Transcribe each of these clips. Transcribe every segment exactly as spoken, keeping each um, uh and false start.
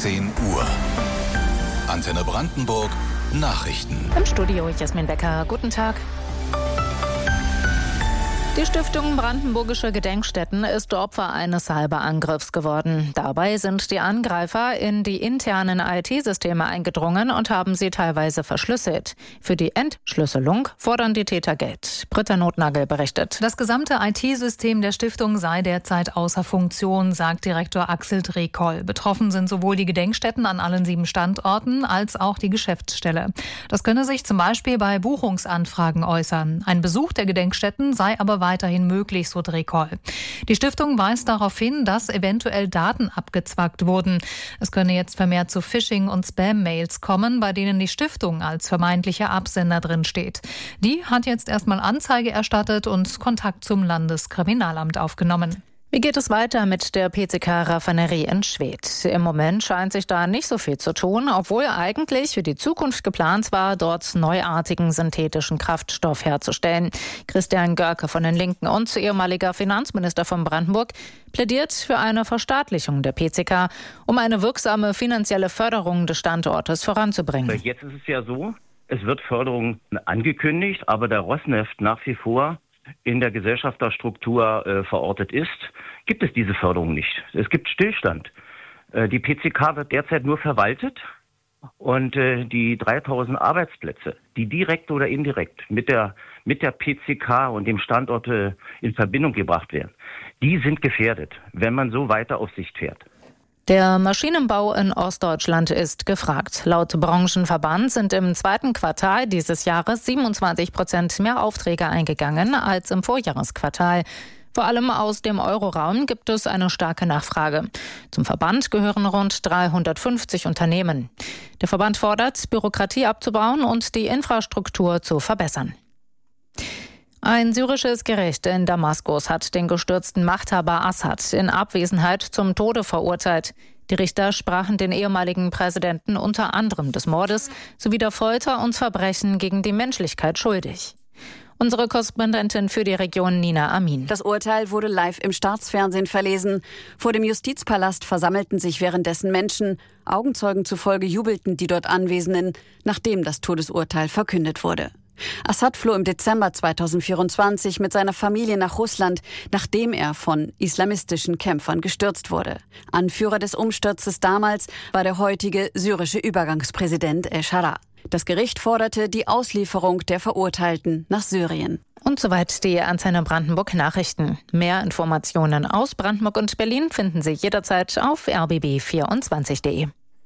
zehn Uhr. Antenne Brandenburg Nachrichten. Im Studio Jasmin Becker. Guten Tag. Die Stiftung Brandenburgische Gedenkstätten ist Opfer eines Cyberangriffs geworden. Dabei sind die Angreifer in die internen I T-Systeme eingedrungen und haben sie teilweise verschlüsselt. Für die Entschlüsselung fordern die Täter Geld. Britta Notnagel berichtet. Das gesamte I T-System der Stiftung sei derzeit außer Funktion, sagt Direktor Axel Drekoll. Betroffen sind sowohl die Gedenkstätten an allen sieben Standorten als auch die Geschäftsstelle. Das könne sich zum Beispiel bei Buchungsanfragen äußern. Ein Besuch der Gedenkstätten sei aber weiterhin möglich, so Drekoll. Die Stiftung weist darauf hin, dass eventuell Daten abgezwackt wurden. Es könne jetzt vermehrt zu Phishing- und Spam-Mails kommen, bei denen die Stiftung als vermeintlicher Absender drin steht. Die hat jetzt erstmal Anzeige erstattet und Kontakt zum Landeskriminalamt aufgenommen. Wie geht es weiter mit der P C K-Raffinerie in Schwedt? Im Moment scheint sich da nicht so viel zu tun, obwohl eigentlich für die Zukunft geplant war, dort neuartigen synthetischen Kraftstoff herzustellen. Christian Görke von den Linken und ehemaliger Finanzminister von Brandenburg plädiert für eine Verstaatlichung der P C K, um eine wirksame finanzielle Förderung des Standortes voranzubringen. Jetzt ist es ja so, es wird Förderung angekündigt, aber der Rosneft nach wie vor in der Gesellschafterstruktur äh, verortet ist, gibt es diese Förderung nicht. Es gibt Stillstand. Äh, die P C K wird derzeit nur verwaltet und äh, die dreitausend Arbeitsplätze, die direkt oder indirekt mit der, mit der P C K und dem Standort äh, in Verbindung gebracht werden, die sind gefährdet, wenn man so weiter auf Sicht fährt. Der Maschinenbau in Ostdeutschland ist gefragt. Laut Branchenverband sind im zweiten Quartal dieses Jahres siebenundzwanzig Prozent mehr Aufträge eingegangen als im Vorjahresquartal. Vor allem aus dem Euroraum gibt es eine starke Nachfrage. Zum Verband gehören rund dreihundertfünfzig Unternehmen. Der Verband fordert, Bürokratie abzubauen und die Infrastruktur zu verbessern. Ein syrisches Gericht in Damaskus hat den gestürzten Machthaber Assad in Abwesenheit zum Tode verurteilt. Die Richter sprachen den ehemaligen Präsidenten unter anderem des Mordes sowie der Folter und Verbrechen gegen die Menschlichkeit schuldig. Unsere Korrespondentin für die Region Nina Amin. Das Urteil wurde live im Staatsfernsehen verlesen. Vor dem Justizpalast versammelten sich währenddessen Menschen. Augenzeugen zufolge jubelten die dort Anwesenden, nachdem das Todesurteil verkündet wurde. Assad floh im Dezember zweitausendvierundzwanzig mit seiner Familie nach Russland, nachdem er von islamistischen Kämpfern gestürzt wurde. Anführer des Umsturzes damals war der heutige syrische Übergangspräsident El-Shara. Das Gericht forderte die Auslieferung der Verurteilten nach Syrien. Und soweit die Antenne Brandenburg Nachrichten. Mehr Informationen aus Brandenburg und Berlin finden Sie jederzeit auf r b b vierundzwanzig punkt d e.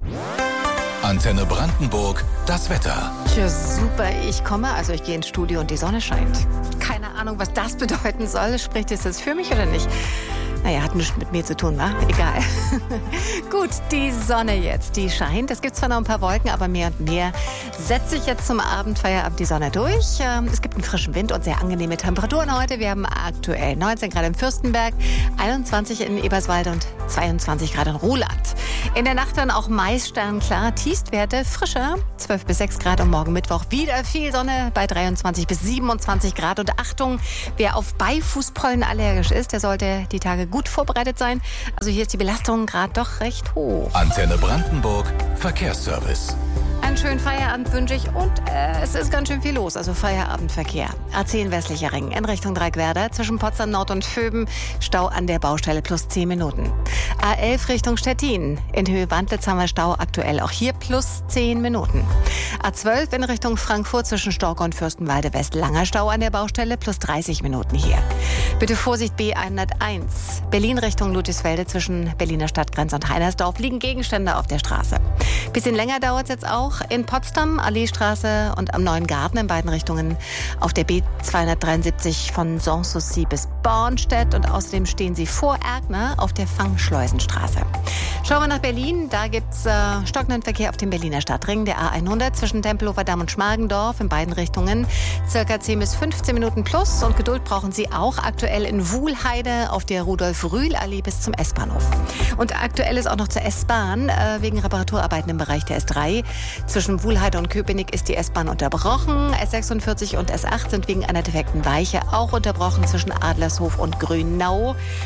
Antenne Brandenburg, das Wetter. Tja, super, ich komme, also ich gehe ins Studio und die Sonne scheint. Keine Ahnung, was das bedeuten soll. Spricht es jetzt für mich oder nicht? Naja, hat nichts mit mir zu tun, wa? Egal. Gut, die Sonne jetzt, die scheint. Es gibt zwar noch ein paar Wolken, aber mehr und mehr setzt sich jetzt zum Abendfeierabend die Sonne durch. Es gibt einen frischen Wind und sehr angenehme Temperaturen heute. Wir haben aktuell neunzehn Grad im Fürstenberg, einundzwanzig in Eberswalde und zweiundzwanzig Grad in Ruhland. In der Nacht dann auch meist sternklar, Tiefstwerte frischer, zwölf bis sechs Grad und morgen Mittwoch wieder viel Sonne bei dreiundzwanzig bis siebenundzwanzig Grad. Und Achtung, wer auf Beifußpollen allergisch ist, der sollte die Tage gut vorbereitet sein. Also hier ist die Belastung gerade doch recht hoch. Antenne Brandenburg, Verkehrsservice. Einen schönen Feierabend wünsche ich und äh, es ist ganz schön viel los, also Feierabendverkehr. A zehn westlicher Ring in Richtung Dreieckwerder zwischen Potsdam Nord und Vöben, Stau an der Baustelle plus zehn Minuten. A elf Richtung Stettin, in Höhe Wandlitz haben wir Stau aktuell auch hier plus zehn Minuten. A zwölf in Richtung Frankfurt zwischen Stork und Fürstenwalde West, langer Stau an der Baustelle plus dreißig Minuten hier. Bitte Vorsicht B hunderteins, Berlin Richtung Ludwigsfelde zwischen Berliner Stadtgrenze und Heinersdorf liegen Gegenstände auf der Straße. Bisschen länger dauert es jetzt auch in Potsdam, Alleestraße und am Neuen Garten in beiden Richtungen auf der B zweihundertdreiundsiebzig von Sanssouci bis Bornstedt und außerdem stehen sie vor Erkner auf der Fangschleusenstraße. Schauen wir nach Berlin, da gibt's äh, stockenden Verkehr auf dem Berliner Stadtring, der A hundert zwischen Tempelhofer Damm und Schmargendorf in beiden Richtungen, circa zehn bis fünfzehn Minuten plus und Geduld brauchen Sie auch aktuell in Wuhlheide auf der Rudolf-Rühl-Allee bis zum S-Bahnhof. Und aktuell ist auch noch zur S-Bahn, äh, wegen Reparaturarbeiten im Bereich der S drei. Zwischen Wuhlheide und Köpenick ist die S-Bahn unterbrochen. S sechsundvierzig und S acht sind wegen einer defekten Weiche auch unterbrochen zwischen Adlershof und Grünau.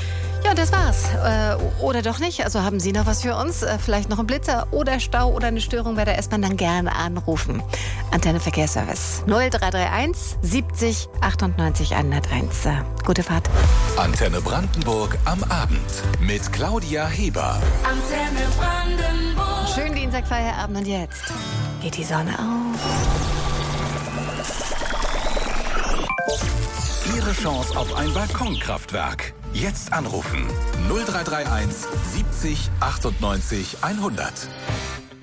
Ja, das war's. Äh, oder doch nicht. Also haben Sie noch was für uns? Äh, vielleicht noch ein Blitzer oder Stau oder eine Störung bei der S-Bahn? Dann gerne anrufen. Antenne Verkehrsservice null drei drei eins siebzig achtundneunzig hunderteins. Äh, gute Fahrt. Antenne Brandenburg am Abend mit Claudia Heber. Antenne Brandenburg. Schönen Dienstag, Feierabend und jetzt geht die Sonne auf. Ihre Chance auf ein Balkonkraftwerk. Jetzt anrufen null drei drei eins siebzig achtundneunzig hundert.